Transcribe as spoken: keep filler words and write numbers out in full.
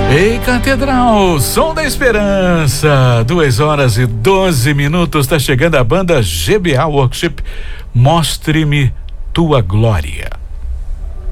Ei, Catedral, Som da Esperança, duas horas e doze minutos, tá chegando a banda G B A Worship, Mostre-me Tua Glória.